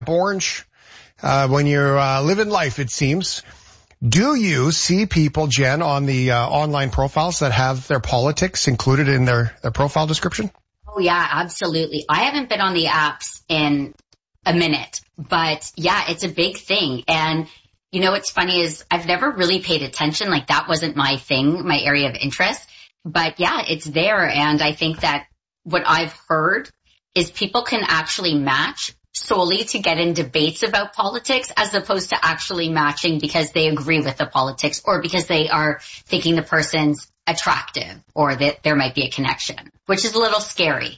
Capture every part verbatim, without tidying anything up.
orange uh, when you're uh, living life, it seems. Do you see people, Jen, on the uh, online profiles that have their politics included in their, their profile description? Oh, yeah, absolutely. I haven't been on the apps in a minute, but yeah, it's a big thing. And, you know, what's funny is I've never really paid attention. Like, that wasn't my thing, my area of interest. But yeah, it's there. And I think that what I've heard is people can actually match solely to get in debates about politics as opposed to actually matching because they agree with the politics or because they are thinking the person's attractive or that there might be a connection, which is a little scary.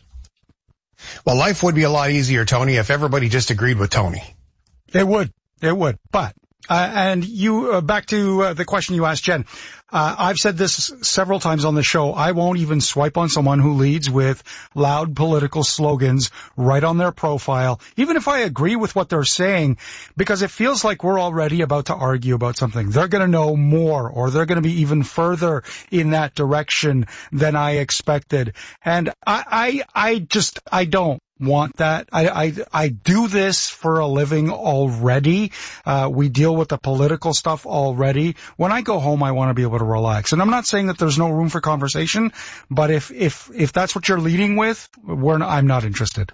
Well, life would be a lot easier, Tony, if everybody just agreed with Tony. It would. It would. But, uh, and you, uh, back to uh, the question you asked, Jen. Uh, I've said this several times on the show. I won't even swipe on someone who leads with loud political slogans right on their profile, even if I agree with what they're saying, because it feels like we're already about to argue about something. They're going to know more, or they're going to be even further in that direction than I expected. And I, I, I just, I don't want that. I, I, I do this for a living already. Uh, we deal with the political stuff already. When I go home, I want to be able to relax. And I'm not saying that there's no room for conversation, but if, if, if that's what you're leading with, we're not, I'm not interested.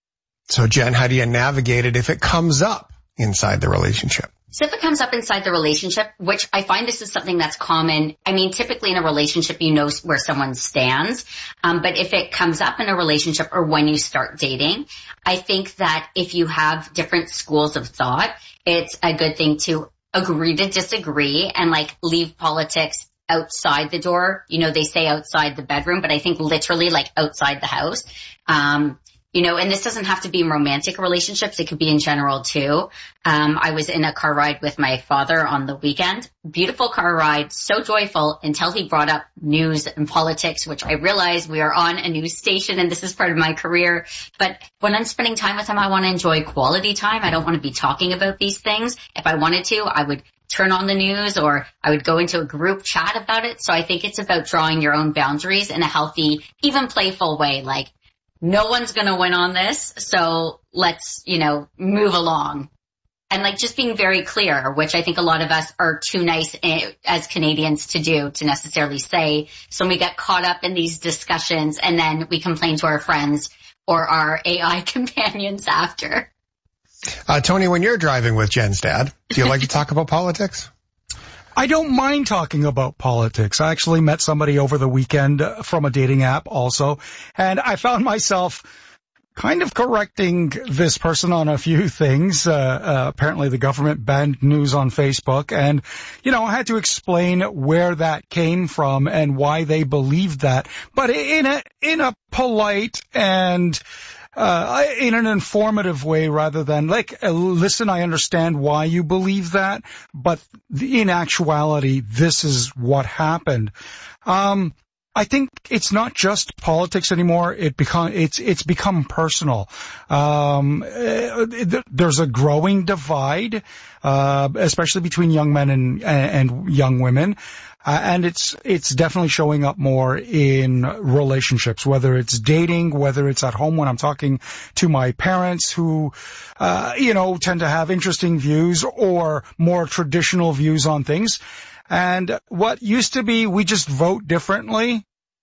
So Jen, how do you navigate it if it comes up inside the relationship? So if it comes up inside the relationship, which I find this is something that's common. I mean, typically in a relationship, you know where someone stands. Um, but if it comes up in a relationship or when you start dating, I think that if you have different schools of thought, it's a good thing to agree to disagree and like leave politics outside the door. You know, they say outside the bedroom, but I think literally like outside the house. Um, You know, and this doesn't have to be in romantic relationships. It could be in general, too. Um, I was in a car ride with my father on the weekend. Beautiful car ride, so joyful until he brought up news and politics, which I realized we are on a news station and this is part of my career. But when I'm spending time with him, I want to enjoy quality time. I don't want to be talking about these things. If I wanted to, I would turn on the news or I would go into a group chat about it. So I think it's about drawing your own boundaries in a healthy, even playful way, like, no one's going to win on this, so let's, you know, move along. And like just being very clear, which I think a lot of us are too nice as Canadians to do, to necessarily say. So we get caught up in these discussions and then we complain to our friends or our A I companions after. Uh, Tony, when you're driving with Jen's dad, do you like to talk about politics? I don't mind talking about politics. I actually met somebody over the weekend from a dating app also, and I found myself kind of correcting this person on a few things. Uh, uh, apparently the government banned news on Facebook, and, you know, I had to explain where that came from and why they believed that, but in a, in a polite and Uh, in an informative way rather than like, uh, listen, I understand why you believe that, but in actuality, this is what happened. Um, I think it's not just politics anymore. It become, it's, it's become personal. Um, uh, there's a growing divide, uh, especially between young men and, and young women. Uh, and it's, it's definitely showing up more in relationships, whether it's dating, whether it's at home when I'm talking to my parents who, uh, you know, tend to have interesting views or more traditional views on things. And what used to be, we just vote differently,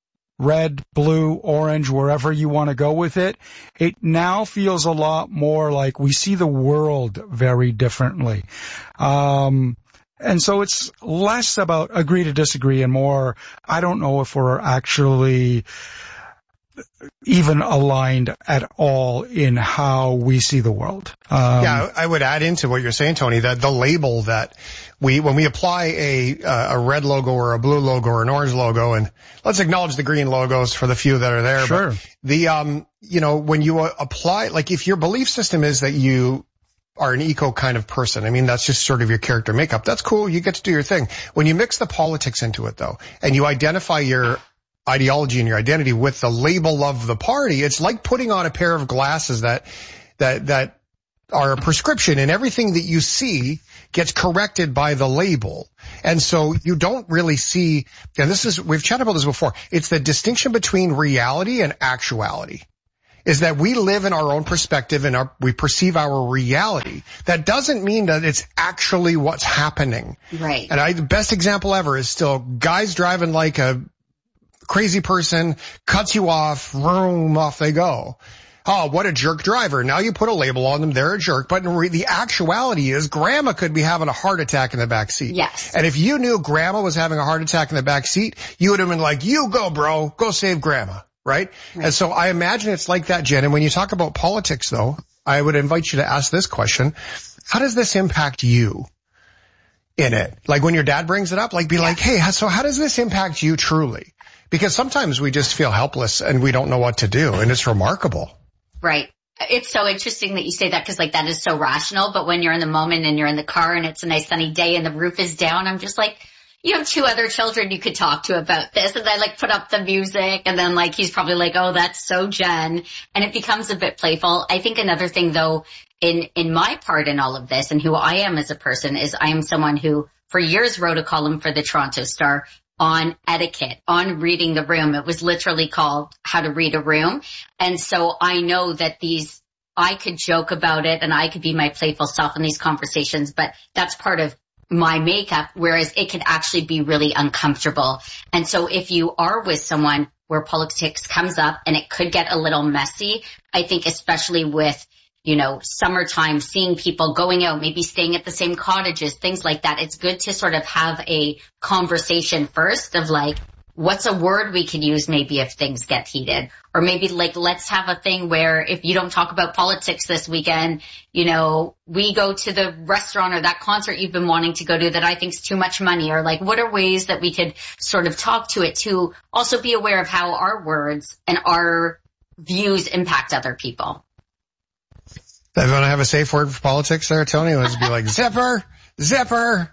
red, blue, orange, wherever you want to go with it. It now feels a lot more like we see the world very differently. Um, And so it's less about agree to disagree and more, I don't know if we're actually even aligned at all in how we see the world. Um, yeah, I would add into what you're saying, Tony, that the label that we, when we apply a, uh, a red logo or a blue logo or an orange logo, and let's acknowledge the green logos for the few that are there. Sure. But the, um, you know, when you apply, like if your belief system is that you are an eco kind of person. I mean, that's just sort of your character makeup. That's cool. You get to do your thing. When you mix the politics into it, though, and you identify your ideology and your identity with the label of the party, it's like putting on a pair of glasses that, that, that are a prescription, and everything that you see gets corrected by the label. And so you don't really see, and this is, we've chatted about this before, it's the distinction between reality and actuality. is that we live in our own perspective and our, we perceive our reality. That doesn't mean that it's actually what's happening. Right. And I, the best example ever is still guys driving like a crazy person, cuts you off, vroom, off they go. Oh, what a jerk driver. Now you put a label on them, they're a jerk. But in re- the actuality is grandma could be having a heart attack in the back seat. Yes. And if you knew grandma was having a heart attack in the back seat, you would have been like, you go, bro, go save grandma. Right? Right? And so I imagine it's like that, Jen. And when you talk about politics, though, I would invite you to ask this question. How does this impact you in it? Like when your dad brings it up, like be yeah. like, hey, so how does this impact you truly? Because sometimes we just feel helpless and we don't know what to do. And it's remarkable. Right. It's so interesting that you say that because like that is so rational. But when you're in the moment and you're in the car and it's a nice sunny day and the roof is down, I'm just like, you have two other children you could talk to about this. And I like put up the music and then like he's probably like, oh, that's so Jen. And it becomes a bit playful. I think another thing though, in, in my part in all of this and who I am as a person is I am someone who for years wrote a column for the Toronto Star on etiquette, on reading the room. It was literally called How to Read a Room. And so I know that these, I could joke about it and I could be my playful self in these conversations, but that's part of my makeup, whereas it could actually be really uncomfortable. And so if you are with someone where politics comes up and it could get a little messy, I think especially with you know, summertime, seeing people going out, maybe staying at the same cottages, things like that. It's good to sort of have a conversation first of like, what's a word we could use maybe if things get heated? Or maybe like, let's have a thing where if you don't talk about politics this weekend, you know, we go to the restaurant or that concert you've been wanting to go to that I think is too much money. Or like, what are ways that we could sort of talk to it to also be aware of how our words and our views impact other people. Do you want to have a safe word for politics there, Tony? It would be like, zipper, zipper.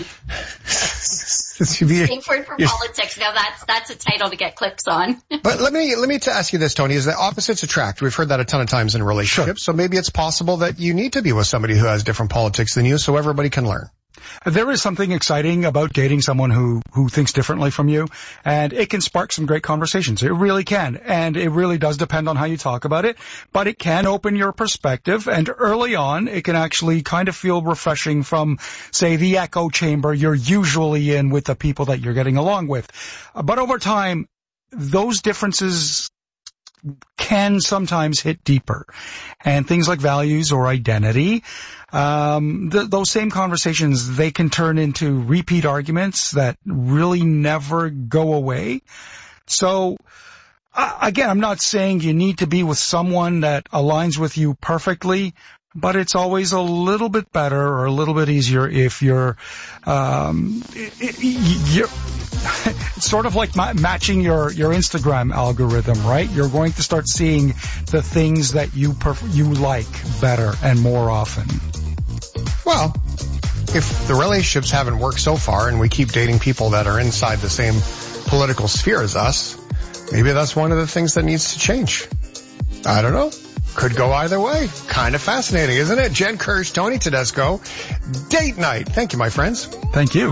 Safe word for politics. Now that's, that's a title to get clicks on. But let me, let me to ask you this, Tony, is that opposites attract. We've heard that a ton of times in relationships. Sure. So maybe it's possible that you need to be with somebody who has different politics than you so everybody can learn. There is something exciting about dating someone who, who thinks differently from you, and it can spark some great conversations. It really can, and it really does depend on how you talk about it, but it can open your perspective, and early on, it can actually kind of feel refreshing from, say, the echo chamber you're usually in with the people that you're getting along with. But over time, those differences can sometimes hit deeper, and things like values or identity, um, th- those same conversations, they can turn into repeat arguments that really never go away. So, uh, again, I'm not saying you need to be with someone that aligns with you perfectly, but it's always a little bit better or a little bit easier if you're, um, you're, it's sort of like ma- matching your, your Instagram algorithm, right? You're going to start seeing the things that you perf- you like better and more often. Well, if the relationships haven't worked so far and we keep dating people that are inside the same political sphere as us, maybe that's one of the things that needs to change. I don't know. Could go either way. Kind of fascinating, isn't it? Jen Kirsch, Tony Tedesco, Date Night. Thank you, my friends. Thank you.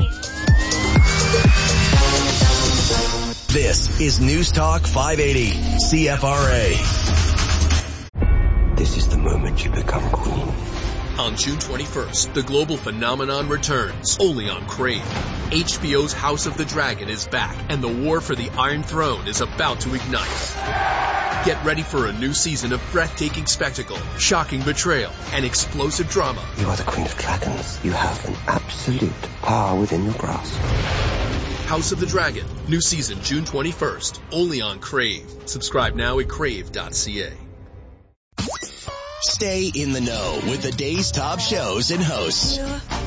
This is News Talk five eighty, C F R A. This is the moment you become queen. On June twenty-first, the global phenomenon returns, only on Crave. H B O's House of the Dragon is back, and the war for the Iron Throne is about to ignite. Get ready for a new season of breathtaking spectacle, shocking betrayal, and explosive drama. You are the Queen of Dragons. You have an absolute power within your grasp. House of the Dragon, new season June twenty-first, only on Crave. Subscribe now at crave dot c a. Stay in the know with the day's top shows and hosts.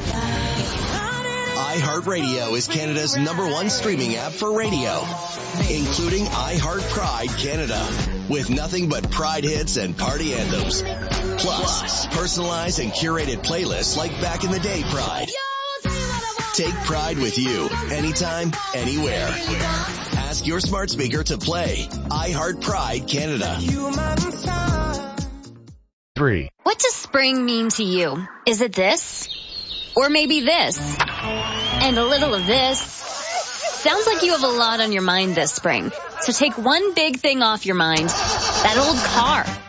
iHeartRadio is Canada's number one streaming app for radio, including iHeart Pride Canada, with nothing but Pride hits and party anthems. Plus, personalized and curated playlists like Back in the Day Pride. Take Pride with you, anytime, anywhere. Ask your smart speaker to play iHeart Pride Canada. Three. What does spring mean to you? Is it this? Or maybe this? And a little of this? Sounds like you have a lot on your mind this spring. So take one big thing off your mind. That old car.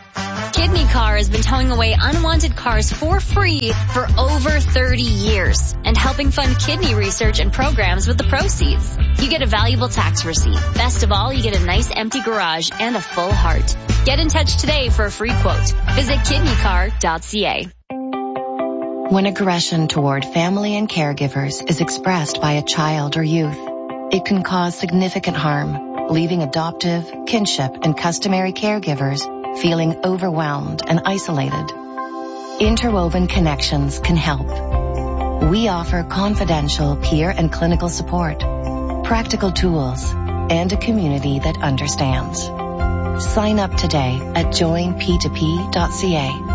Kidney Car has been towing away unwanted cars for free for over thirty years and helping fund kidney research and programs with the proceeds. You get a valuable tax receipt. Best of all, you get a nice empty garage and a full heart. Get in touch today for a free quote. Visit kidney car dot c a. When aggression toward family and caregivers is expressed by a child or youth, it can cause significant harm, leaving adoptive, kinship, and customary caregivers feeling overwhelmed and isolated. Interwoven Connections can help. We offer confidential peer and clinical support, practical tools, and a community that understands. Sign up today at join p two p dot c a.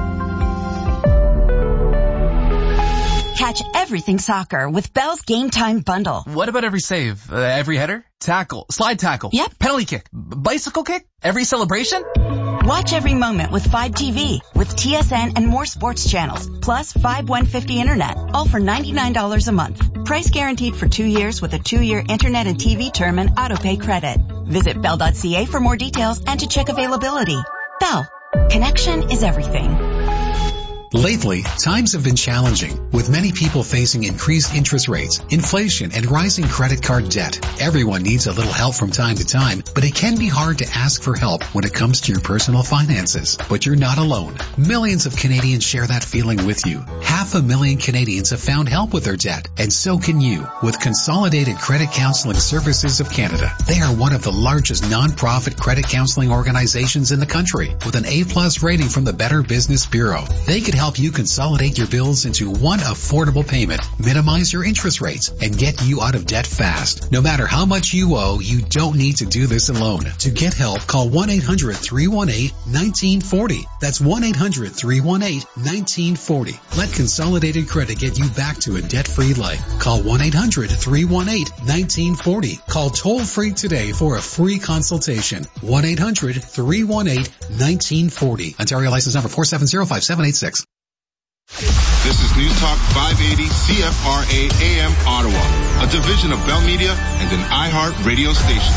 Catch everything soccer with Bell's Game Time Bundle. What about every save? Uh, every header? Tackle? Slide tackle? Yep. Penalty kick? B- bicycle kick? Every celebration? Watch every moment with Fibe T V, with T S N and more sports channels, plus Fibe one fifty Internet, all for ninety-nine dollars a month. Price guaranteed for two years with a two-year Internet and T V term and autopay credit. Visit bell dot c a for more details and to check availability. Bell. Connection is everything. Lately, times have been challenging, with many people facing increased interest rates, inflation, and rising credit card debt. Everyone needs a little help from time to time, but it can be hard to ask for help when it comes to your personal finances. But you're not alone. Millions of Canadians share that feeling with you. Half a million Canadians have found help with their debt, and so can you with Consolidated Credit Counseling Services of Canada. They are one of the largest non-profit credit counseling organizations in the country, with an A plus rating from the Better Business Bureau. They could help help you consolidate your bills into one affordable payment, minimize your interest rates, and get you out of debt fast. No matter how much you owe, you don't need to do this alone. To get help, call one eight hundred three one eight one nine four zero. That's one eight hundred three one eight one nine four zero. Let Consolidated Credit get you back to a debt-free life. Call one eight hundred three one eight one nine four zero. Call toll-free today for a free consultation. one eight hundred three one eight one nine four zero. Ontario license number four seven zero five seven eight six. This is News Talk five eighty C F R A A M Ottawa, a division of Bell Media and an iHeart radio station.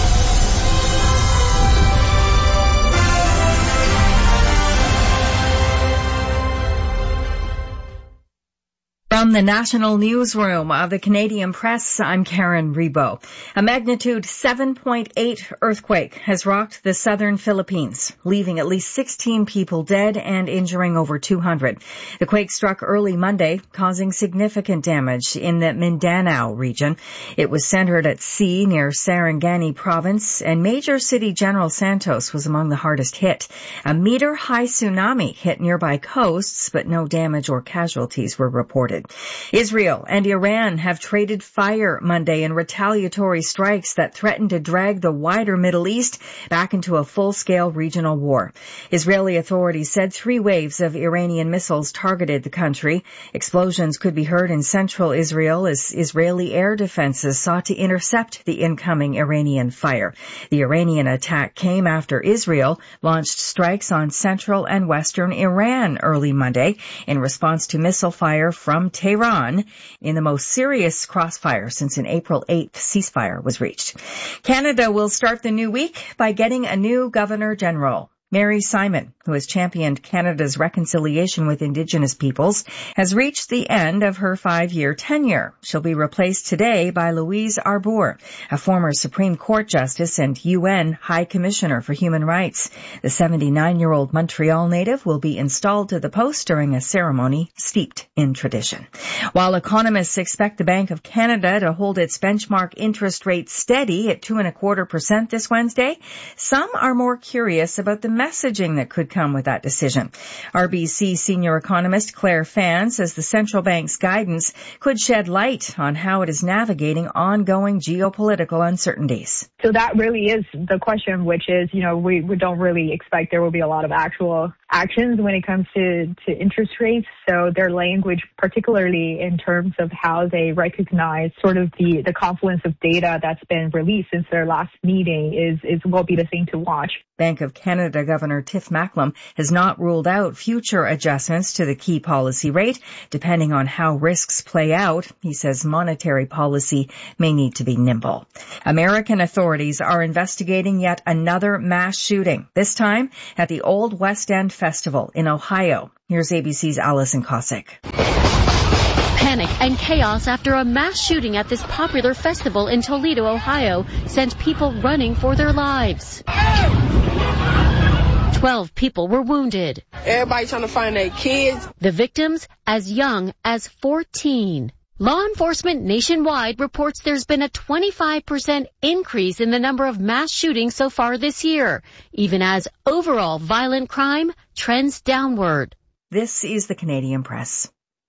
From the National Newsroom of the Canadian Press, I'm Karen Rebo. A magnitude seven point eight earthquake has rocked the southern Philippines, leaving at least sixteen people dead and injuring over two hundred. The quake struck early Monday, causing significant damage in the Mindanao region. It was centered at sea near Sarangani province, and major city General Santos was among the hardest hit. A meter-high tsunami hit nearby coasts, but no damage or casualties were reported. Israel and Iran have traded fire Monday in retaliatory strikes that threaten to drag the wider Middle East back into a full-scale regional war. Israeli authorities said three waves of Iranian missiles targeted the country. Explosions could be heard in central Israel as Israeli air defenses sought to intercept the incoming Iranian fire. The Iranian attack came after Israel launched strikes on central and western Iran early Monday in response to missile fire from Tehran in the most serious crossfire since an April eighth ceasefire was reached. Canada will start the new week by getting a new Governor General. Mary Simon, who has championed Canada's reconciliation with Indigenous peoples, has reached the end of her five-year tenure. She'll be replaced today by Louise Arbour, a former Supreme Court Justice and U N High Commissioner for Human Rights. The seventy-nine-year-old Montreal native will be installed to the post during a ceremony steeped in tradition. While economists expect the Bank of Canada to hold its benchmark interest rate steady at two and a quarter percent this Wednesday, some are more curious about the messaging that could come with that decision. R B C senior economist Claire Fan says the central bank's guidance could shed light on how it is navigating ongoing geopolitical uncertainties. So that really is the question, which is, you know, we, we don't really expect there will be a lot of actual actions when it comes to, to interest rates. So their language, particularly in terms of how they recognize sort of the, the confluence of data that's been released since their last meeting is, is will be the thing to watch. Bank of Canada Governor Tiff Macklem has not ruled out future adjustments to the key policy rate, depending on how risks play out. He says monetary policy may need to be nimble. American authorities are investigating yet another mass shooting, this time at the Old West End Festival in Ohio. Here's A B C's Allison Cossack. Panic and chaos after a mass shooting at this popular festival in Toledo, Ohio, sent people running for their lives. Twelve people were wounded. Everybody trying to find their kids. The victims as young as fourteen. Law enforcement nationwide reports there's been a twenty-five percent increase in the number of mass shootings so far this year, even as overall violent crime trends downward. This is the Canadian Press.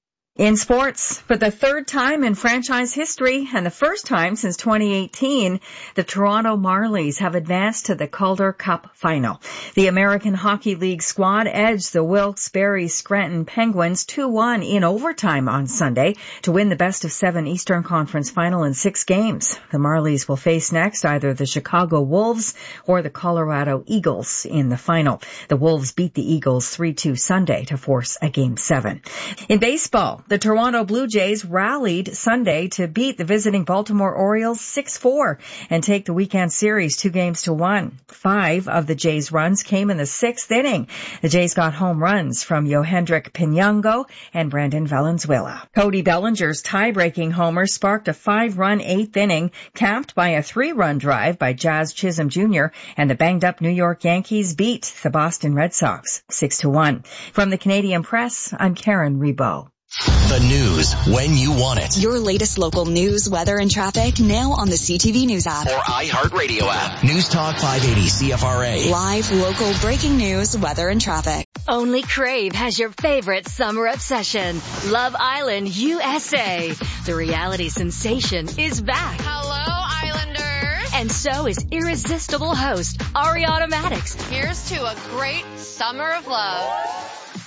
In sports, for the third time in franchise history and the first time since twenty eighteen, the Toronto Marlies have advanced to the Calder Cup final. The American Hockey League squad edged the Wilkes-Barre Scranton Penguins two one in overtime on Sunday to win the best of seven Eastern Conference final in six games. The Marlies will face next either the Chicago Wolves or the Colorado Eagles in the final. The Wolves beat the Eagles three two Sunday to force a game seven. In baseball, the Toronto Blue Jays rallied Sunday to beat the visiting Baltimore Orioles six four and take the weekend series two games to one. Five of the Jays' runs came in the sixth inning. The Jays got home runs from Yohendrick Pinango and Brandon Valenzuela. Cody Bellinger's tie-breaking homer sparked a five-run eighth inning, capped by a three-run drive by Jazz Chisholm Junior, and the banged-up New York Yankees beat the Boston Red Sox six to one. From the Canadian Press, I'm Karen Rebo. The news when you want it. Your latest local news, weather, and traffic now on the C T V News app. Or iHeartRadio app. News Talk five eighty C F R A. Live, local, breaking news, weather, and traffic. Only Crave has your favorite summer obsession. Love Island U S A. The reality sensation is back. Hello, Islanders. And so is irresistible host Ariana Maddox. Here's to a great summer of love.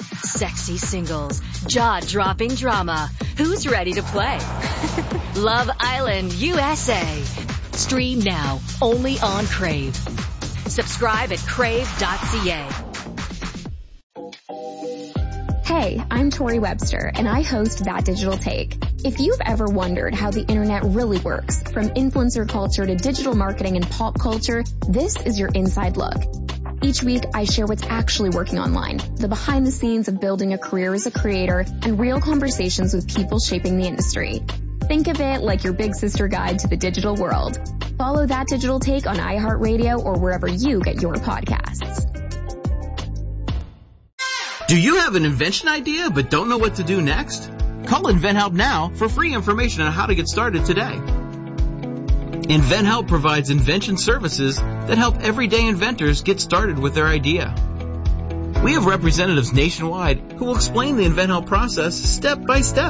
Sexy singles, jaw-dropping drama. Who's ready to play? Love Island U S A. Stream now, only on Crave. Subscribe at crave dot c a. Hey, I'm Tori Webster, and I host That Digital Take. If you've ever wondered how the internet really works, from influencer culture to digital marketing and pop culture, this is your inside look. Each week, I share what's actually working online, the behind the scenes of building a career as a creator, and real conversations with people shaping the industry. Think of it like your big sister guide to the digital world. Follow That Digital Take on iHeartRadio or wherever you get your podcasts. Do you have an invention idea but don't know what to do next? Call InventHelp now for free information on how to get started today. InventHelp provides invention services that help everyday inventors get started with their idea. We have representatives nationwide who will explain the InventHelp process step by step.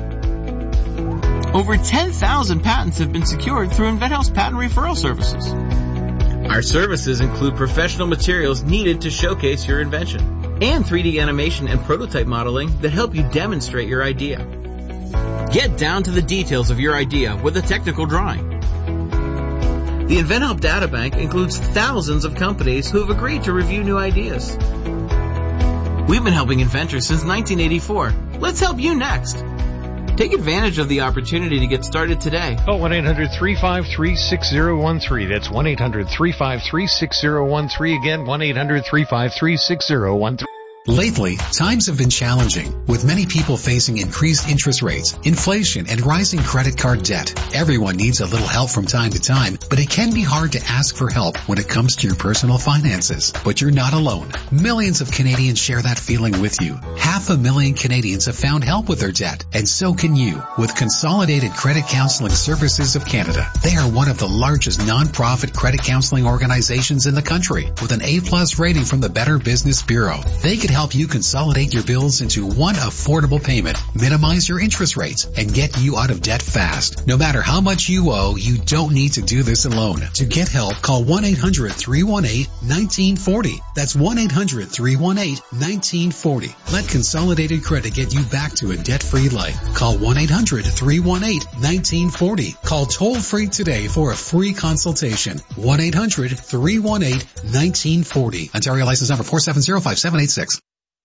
Over ten thousand patents have been secured through InventHelp's patent referral services. Our services include professional materials needed to showcase your invention and three D animation and prototype modeling that help you demonstrate your idea. Get down to the details of your idea with a technical drawing. The InventHelp Databank includes thousands of companies who have agreed to review new ideas. We've been helping inventors since nineteen eighty-four. Let's help you next. Take advantage of the opportunity to get started today. Call one eight hundred three five three six zero one three. That's one eight hundred three five three six zero one three. Again, one eight hundred three five three six zero one three. Lately, times have been challenging, with many people facing increased interest rates, inflation, and rising credit card debt. Everyone needs a little help from time to time, but it can be hard to ask for help when it comes to your personal finances. But you're not alone. Millions of Canadians share that feeling with you. Half a million Canadians have found help with their debt, and so can you, with Consolidated Credit Counseling Services of Canada. They are one of the largest non-profit credit counseling organizations in the country, with an A-plus rating from the Better Business Bureau. They could help you consolidate your bills into one affordable payment, minimize your interest rates, and get you out of debt fast. No matter how much you owe, you don't need to do this alone. To get help, call one eight hundred three one eight one nine four zero. That's one eight hundred three one eight one nine four zero. Let Consolidated Credit get you back to a debt-free life. Call one eight hundred three one eight one nine four zero. Call toll-free today for a free consultation. one eight hundred three one eight one nine four zero. Ontario license number four seven zero five seven eight six.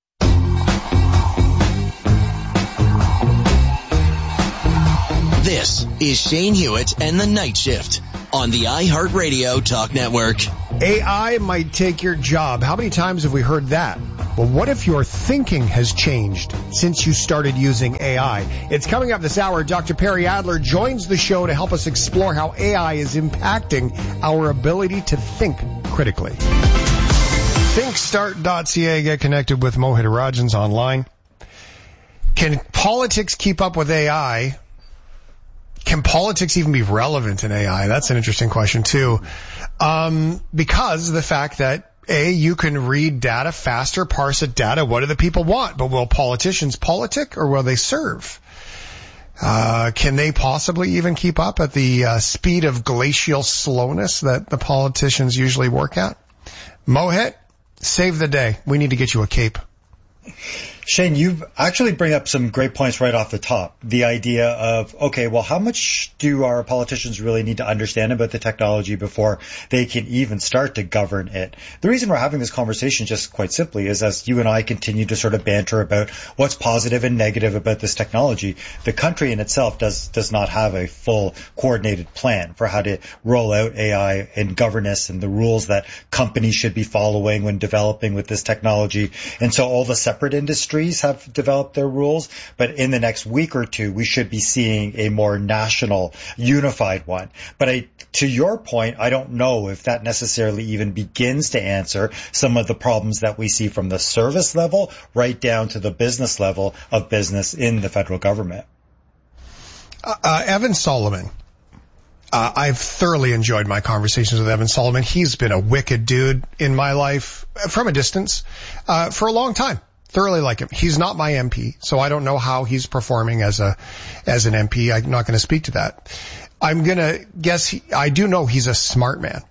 This is Shane Hewitt and the Night Shift on the iHeartRadio Talk Network. A I might take your job. How many times have we heard that? Well, what if your thinking has changed since you started using A I? It's coming up this hour. Doctor Perry Adler joins the show to help us explore how A I is impacting our ability to think critically. think start dot c a. Get connected with Mohit Arajans online. Can politics keep up with A I? Can politics even be relevant in A I? That's an interesting question, too. Um, because of the fact that, A, you can read data faster, parse it data. What do the people want? But will politicians politic or will they serve? Uh, can they possibly even keep up at the uh, speed of glacial slowness that the politicians usually work at? Mohit, save the day. We need to get you a cape. Shane, you actually bring up some great points right off the top. The idea of, okay, well, how much do our politicians really need to understand about the technology before they can even start to govern it? The reason we're having this conversation, just quite simply, is as you and I continue to sort of banter about what's positive and negative about this technology, the country in itself does does not have a full coordinated plan for how to roll out A I and governance and the rules that companies should be following when developing with this technology. And so all the separate industries have developed their rules, but in the next week or two, we should be seeing a more national, unified one. But I, to your point, I don't know if that necessarily even begins to answer some of the problems that we see from the service level right down to the business level of business in the federal government. Uh, uh, Evan Solomon. Uh, I've thoroughly enjoyed my conversations with Evan Solomon. He's been a wicked dude in my life from a distance uh, for a long time. Thoroughly like him. He's not my M P, so I don't know how he's performing as a as an M P. I'm not going to speak to that. I'm going to guess he, I do know he's a smart man.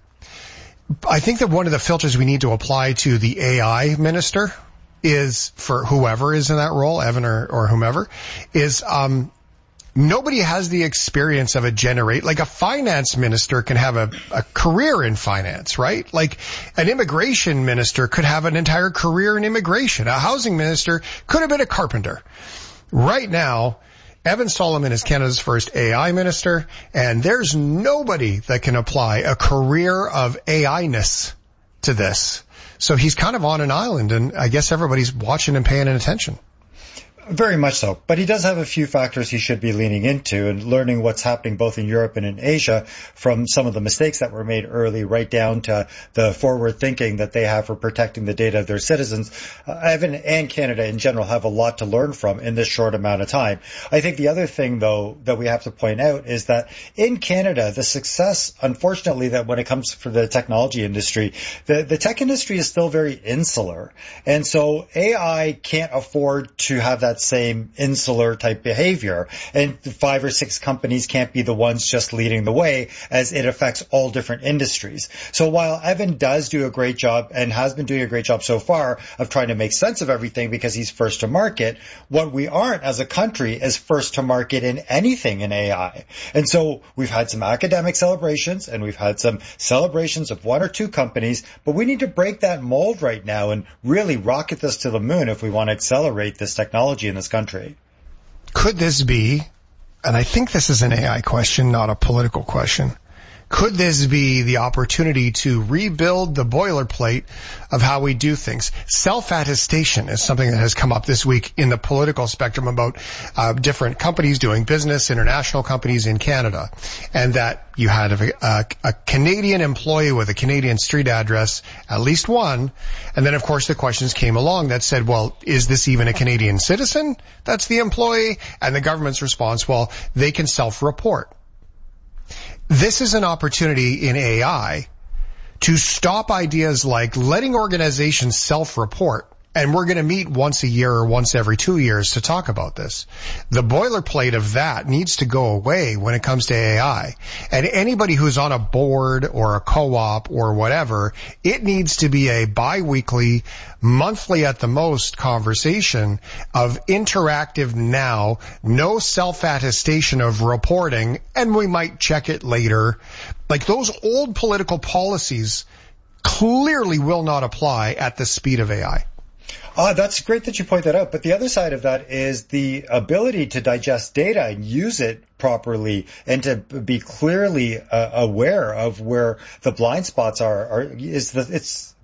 I think that one of the filters we need to apply to the A I minister is, for whoever is in that role, Evan or, or whomever, is um nobody has the experience of a generate, like a finance minister can have a, a career in finance, right? Like an immigration minister could have an entire career in immigration. A housing minister could have been a carpenter. Right now, Evan Solomon is Canada's first A I minister, and there's nobody that can apply a career of A I-ness to this. So he's kind of on an island, and I guess everybody's watching and paying attention. Very much so. But he does have a few factors he should be leaning into and learning what's happening both in Europe and in Asia from some of the mistakes that were made early right down to the forward thinking that they have for protecting the data of their citizens. Uh, Evan and Canada in general have a lot to learn from in this short amount of time. I think the other thing, though, that we have to point out is that in Canada, the success, unfortunately, that when it comes for the technology industry, the, the tech industry is still very insular. And so A I can't afford to have that same insular type behavior, and five or six companies can't be the ones just leading the way as it affects all different industries. So while Evan does do a great job and has been doing a great job so far of trying to make sense of everything because he's first to market, what we aren't as a country is first to market in anything in A I. And so we've had some academic celebrations and we've had some celebrations of one or two companies, but we need to break that mold right now and really rocket this to the moon if we want to accelerate this technology in this country. Could this be, and I think this is an A I question, not a political question, could this be the opportunity to rebuild the boilerplate of how we do things? Self-attestation is something that has come up this week in the political spectrum about uh, different companies doing business, international companies in Canada, and that you had a, a, a Canadian employee with a Canadian street address, at least one, and then of course the questions came along that said, well, is this even a Canadian citizen that's the employee? And the government's response, well, they can self-report. This is an opportunity in A I to stop ideas like letting organizations self-report, and we're going to meet once a year or once every two years to talk about this. The boilerplate of that needs to go away when it comes to A I. And anybody who's on a board or a co-op or whatever, it needs to be a bi-weekly, monthly at the most conversation of interactive now, no self-attestation of reporting, and we might check it later. Like those old political policies clearly will not apply at the speed of A I. Uh, that's great that you point that out. But the other side of that is the ability to digest data and use it properly and to be clearly uh, aware of where the blind spots are, are is the, it's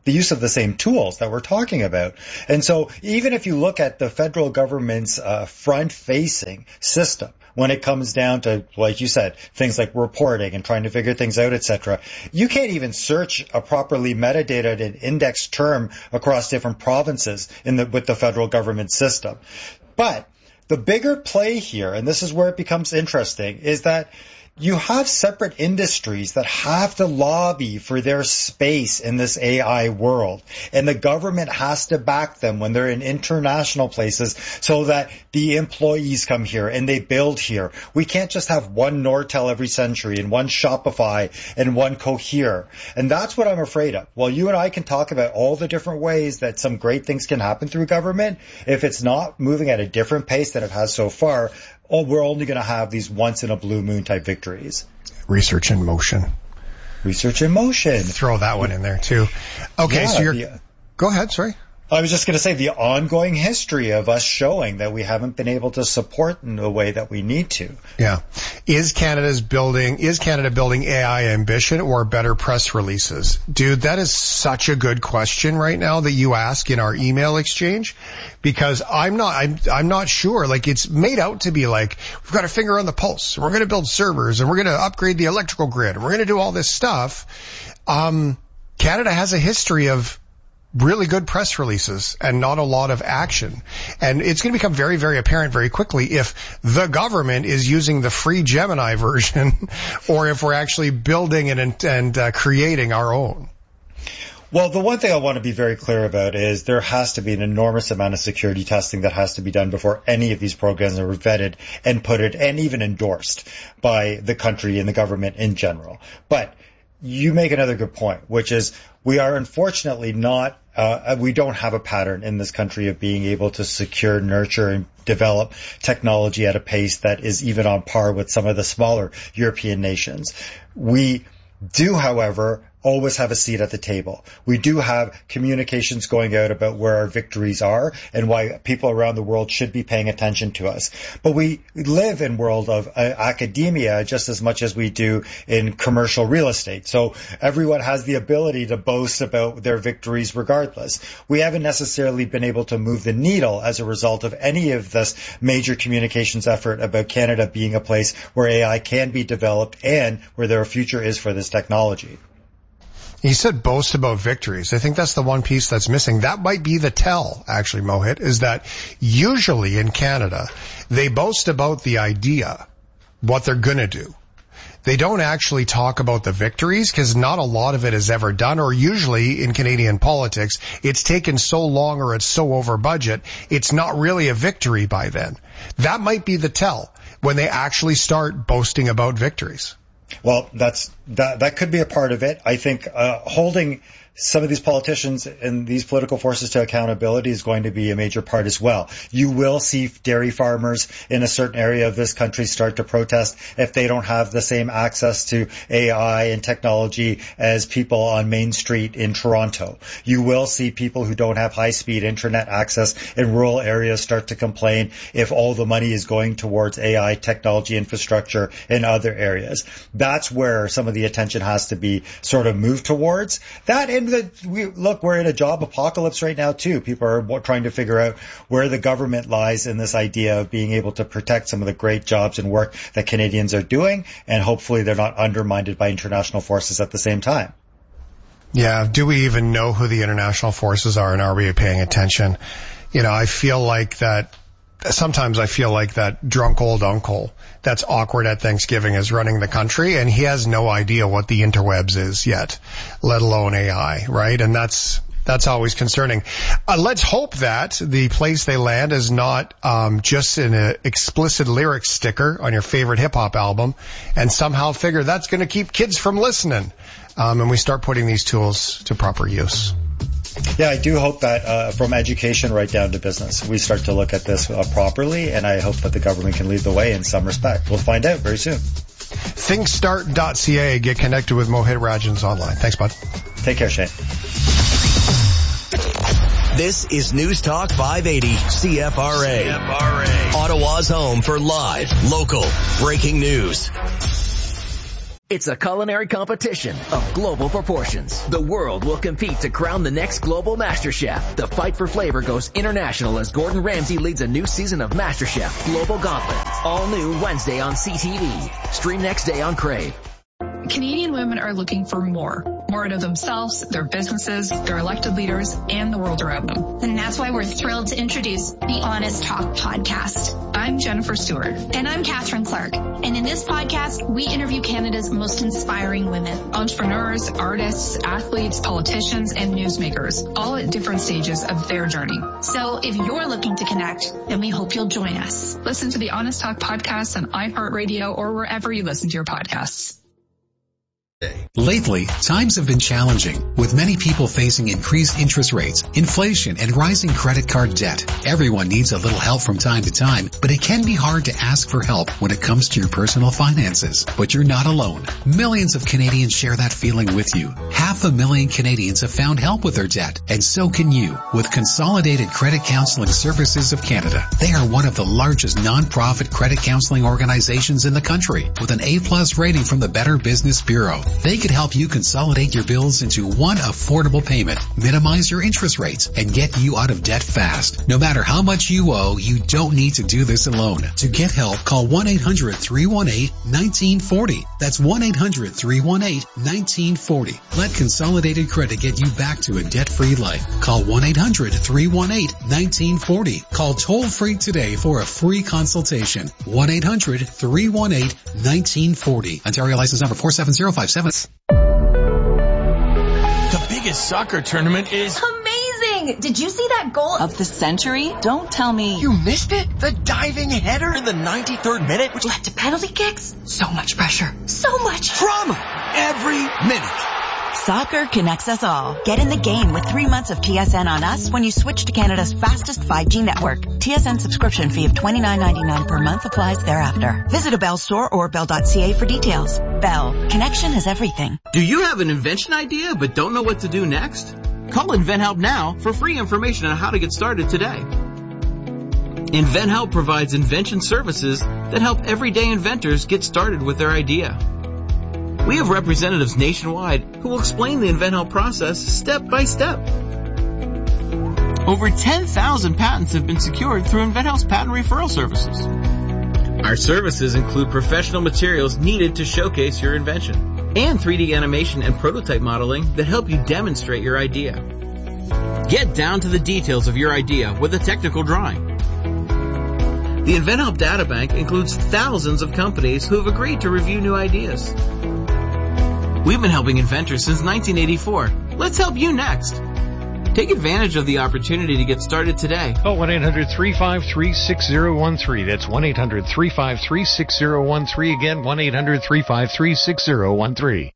the use of the same tools that we're talking about. And so even if you look at the federal government's uh, front-facing system, when it comes down to, like you said, things like reporting and trying to figure things out, et cetera, you can't even search a properly metadata and indexed term across different provinces in the, with the federal government system. But the bigger play here, and this is where it becomes interesting, is that you have separate industries that have to lobby for their space in this A I world. And the government has to back them when they're in international places so that the employees come here and they build here. We can't just have one Nortel every century and one Shopify and one Cohere. And that's what I'm afraid of. While you and I can talk about all the different ways that some great things can happen through government, if it's not moving at a different pace than it has so far, oh, we're only going to have these once-in-a-blue-moon type victories. Research in motion. Research in motion. Throw that one in there, too. Okay, yeah, so you're... The, Go ahead, sorry. I was just going to say the ongoing history of us showing that we haven't been able to support in the way that we need to. Yeah. Is Canada's building, is Canada building A I ambition or better press releases? Dude, that is such a good question right now that you ask in our email exchange, because I'm not, I'm, I'm not sure. Like, it's made out to be like, we've got a finger on the pulse, and we're going to build servers, and we're going to upgrade the electrical grid, and we're going to do all this stuff. Um, Canada has a history of really good press releases and not a lot of action. And it's going to become very, very apparent very quickly if the government is using the free Gemini version or if we're actually building and, and uh, creating our own. Well, the one thing I want to be very clear about is there has to be an enormous amount of security testing that has to be done before any of these programs are vetted and put it and even endorsed by the country and the government in general. But you make another good point, which is we are unfortunately not, uh, we don't have a pattern in this country of being able to secure, nurture, and develop technology at a pace that is even on par with some of the smaller European nations. We do, however, always have a seat at the table. We do have communications going out about where our victories are and why people around the world should be paying attention to us. But we live in world of uh, academia just as much as we do in commercial real estate. So everyone has the ability to boast about their victories regardless. We haven't necessarily been able to move the needle as a result of any of this major communications effort about Canada being a place where A I can be developed and where their future is for this technology. He said boast about victories. I think that's the one piece that's missing. That might be the tell, actually, Mohit, is that usually in Canada, they boast about the idea, what they're going to do. They don't actually talk about the victories because not a lot of it is ever done, or usually in Canadian politics, it's taken so long or it's so over budget, it's not really a victory by then. That might be the tell when they actually start boasting about victories. Well, that's that that could be a part of it. I think uh, holding some of these politicians and these political forces to accountability is going to be a major part as well. You will see dairy farmers in a certain area of this country start to protest if they don't have the same access to A I and technology as people on Main Street in Toronto. You will see people who don't have high-speed internet access in rural areas start to complain if all the money is going towards A I technology infrastructure in other areas. That's where some of the attention has to be sort of moved towards. That and The, we, look, we're in a job apocalypse right now, too. People are trying to figure out where the government lies in this idea of being able to protect some of the great jobs and work that Canadians are doing, and hopefully they're not undermined by international forces at the same time. Yeah, do we even know who the international forces are, and are we paying attention? You know, I feel like that sometimes I feel like that drunk old uncle that's awkward at Thanksgiving is running the country, and he has no idea what the interwebs is yet, let alone A I, right? And that's that's always concerning. Uh, let's hope that the place they land is not um just an uh, explicit lyric sticker on your favorite hip-hop album, and somehow figure that's going to keep kids from listening, um, and we start putting these tools to proper use. Yeah, I do hope that uh, from education right down to business, we start to look at this uh, properly, and I hope that the government can lead the way in some respect. We'll find out very soon. think start dot c a. Get connected with Mohit Rajans online. Thanks, bud. Take care, Shane. This is News Talk five eighty C F R A. C F R A. Ottawa's home for live, local, breaking news. It's a culinary competition of global proportions. The world will compete to crown the next global master chef. The fight for flavor goes international as Gordon Ramsay leads a new season of MasterChef Global Gauntlet. All new Wednesday on C T V. Stream next day on Crave. Canadian women are looking for more. More out of themselves, their businesses, their elected leaders, and the world around them. And that's why we're thrilled to introduce the Honest Talk podcast. I'm Jennifer Stewart. And I'm Catherine Clark. And in this podcast, we interview Canada's most inspiring women. Entrepreneurs, artists, athletes, politicians, and newsmakers, all at different stages of their journey. So if you're looking to connect, then we hope you'll join us. Listen to the Honest Talk podcast on iHeartRadio or wherever you listen to your podcasts. Lately, times have been challenging, with many people facing increased interest rates, inflation, and rising credit card debt. Everyone needs a little help from time to time, but it can be hard to ask for help when it comes to your personal finances. But you're not alone. Millions of Canadians share that feeling with you. Half a million Canadians have found help with their debt, and so can you with Consolidated Credit Counseling Services of Canada. They are one of the largest non-profit credit counseling organizations in the country, with an A-plus rating from the Better Business Bureau. They could help you consolidate your bills into one affordable payment, minimize your interest rates, and get you out of debt fast. No matter how much you owe, you don't need to do this alone. To get help, call one eight hundred three one eight one nine four zero. That's one eight hundred three one eight one nine four zero. Let Consolidated Credit get you back to a debt-free life. Call one eight hundred three one eight one nine four zero. Call toll-free today for a free consultation. one eight hundred three one eight one nine four zero. Ontario license number four seven zero five seven. The biggest soccer tournament is amazing! Did you see that goal of the century? Don't tell me you missed it. The diving header in the ninety-third minute, which led to penalty kicks. So much pressure. So much drama every minute. Soccer connects us all. Get in the game with three months of T S N on us when you switch to Canada's fastest five G network. T S N subscription fee of twenty-nine ninety-nine per month applies thereafter. Visit a Bell store or bell dot c a for details. Bell. Connection is everything. Do you have an invention idea but don't know what to do next? Call InventHelp now for free information on how to get started today. InventHelp provides invention services that help everyday inventors get started with their idea. We have representatives nationwide who will explain the InventHelp process step by step. Over ten thousand patents have been secured through InventHelp's patent referral services. Our services include professional materials needed to showcase your invention and three D animation and prototype modeling that help you demonstrate your idea. Get down to the details of your idea with a technical drawing. The InventHelp Databank includes thousands of companies who have agreed to review new ideas. We've been helping inventors since nineteen eighty-four. Let's help you next. Take advantage of the opportunity to get started today. Call one eight hundred three five three six zero one three. That's one eight hundred three five three six zero one three. Again, one eight hundred three five three six zero one three.